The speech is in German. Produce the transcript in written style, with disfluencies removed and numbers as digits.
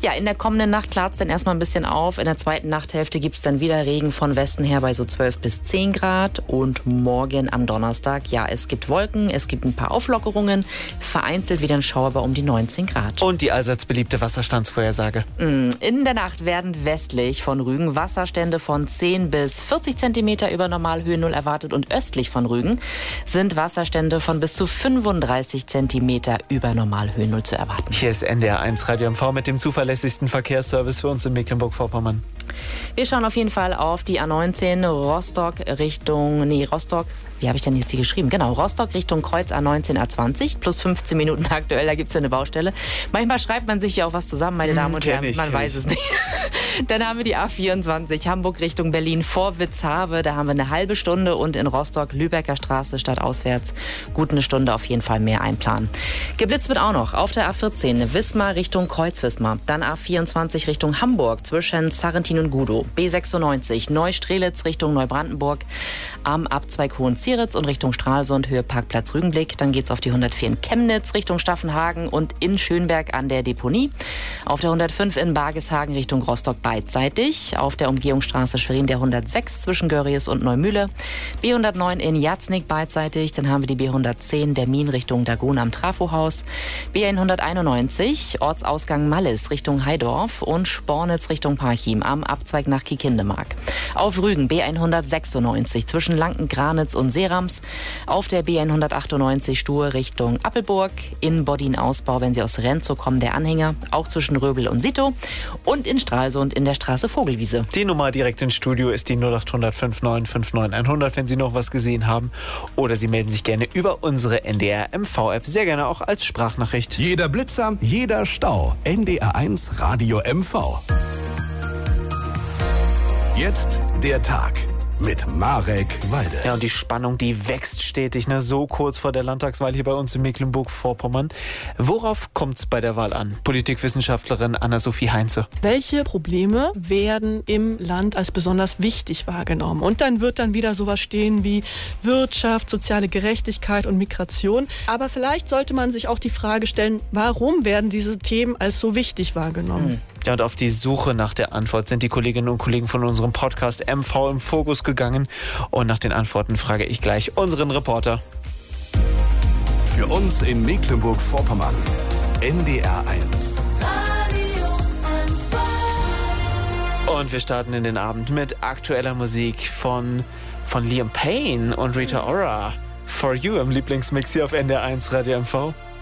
Ja, in der kommenden Nacht klart es dann erstmal ein bisschen auf. In der zweiten Nachthälfte gibt es dann wieder Regen von Westen her bei so 12 bis 10 Grad. Und morgen am Donnerstag, ja, es gibt Wolken, es gibt ein paar Auflockerungen. Vereinzelt wieder ein Schauer bei um die 19 Grad. Und die allseits beliebte Wasserstandsvorhersage. In der Nacht werden westlich von Rügen Wasserstände von 10 bis 40 Zentimeter über Normalhöhe Null erwartet. Und östlich von Rügen sind Wasserstände von bis zu 35 Zentimeter über Normalhöhe Null zu erwarten. Hier ist NDR 1 Radio MV mit dem zuverlässigsten Verkehrsservice für uns in Mecklenburg-Vorpommern. Wir schauen auf jeden Fall auf die A19 Rostock, wie habe ich denn jetzt hier geschrieben? Genau, Rostock Richtung Kreuz A19, A20, plus 15 Minuten aktuell, da gibt es eine Baustelle. Manchmal schreibt man sich ja auch was zusammen, meine Damen und Herren, man weiß es nicht. Dann haben wir die A24 Hamburg Richtung Berlin vor Witzhave, da haben wir eine halbe Stunde und in Rostock Lübecker Straße stadtauswärts gut eine Stunde auf jeden Fall mehr einplanen. Geblitzt wird auch noch auf der A14 Wismar Richtung Kreuzwismar, dann A24 Richtung Hamburg zwischen Sarrentin und Gudow, B96 Neustrelitz Richtung Neubrandenburg, am Abzweig Hohenzieritz und Richtung Stralsund Höhe Parkplatz Rügenblick. Dann geht's auf die 104 in Chemnitz Richtung Staffenhagen und in Schönberg an der Deponie. Auf der 105 in Bargeshagen Richtung Rostock beidseitig. Auf der Umgehungsstraße Schwerin der 106 zwischen Görries und Neumühle. B109 in Jatznig beidseitig. Dann haben wir die B110 der Min Richtung Dagon am Trafohaus. B191 Ortsausgang Mallis Richtung Heidorf und Spornitz Richtung Parchim am Abzweig nach Kiekindemark. Auf Rügen B196 zwischen Lanken-Granitz und Serams. Auf der B198 Stur Richtung Appelburg. In Boddin-Ausbau, wenn Sie aus Renzow kommen, der Anhänger. Auch zwischen Röbel und Sito. Und in Stralsund in der Straße Vogelwiese. Die Nummer direkt ins Studio ist die 0800 59 59 100, wenn Sie noch was gesehen haben. Oder Sie melden sich gerne über unsere NDR MV-App. Sehr gerne auch als Sprachnachricht. Jeder Blitzer, jeder Stau. NDR 1 Radio MV. Jetzt der Tag mit Marek Walde. Ja, und die Spannung, die wächst stetig, ne? So kurz vor der Landtagswahl hier bei uns in Mecklenburg-Vorpommern. Worauf kommt es bei der Wahl an? Politikwissenschaftlerin Anna-Sophie Heinze. Welche Probleme werden im Land als besonders wichtig wahrgenommen? Und dann wird dann wieder sowas stehen wie Wirtschaft, soziale Gerechtigkeit und Migration. Aber vielleicht sollte man sich auch die Frage stellen, warum werden diese Themen als so wichtig wahrgenommen? Ja, und auf die Suche nach der Antwort sind die Kolleginnen und Kollegen von unserem Podcast MV im Fokus gegangen. Und nach den Antworten frage ich gleich unseren Reporter. Für uns in Mecklenburg-Vorpommern. NDR 1. Und wir starten in den Abend mit aktueller Musik von Liam Payne und Rita Ora. For You im Lieblingsmix hier auf NDR 1 Radio MV.